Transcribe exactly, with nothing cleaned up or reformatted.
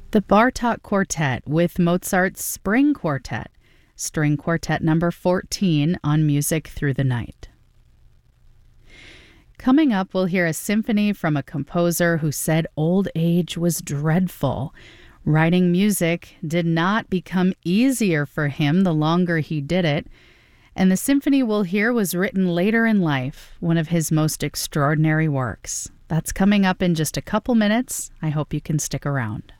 The Bartók Quartet with Mozart's Spring Quartet, String Quartet number fourteen on Music Through the Night. Coming up, we'll hear a symphony from a composer who said old age was dreadful. Writing music did not become easier for him the longer he did it, and the symphony we'll hear was written later in life, one of his most extraordinary works. That's coming up in just a couple minutes. I hope you can stick around.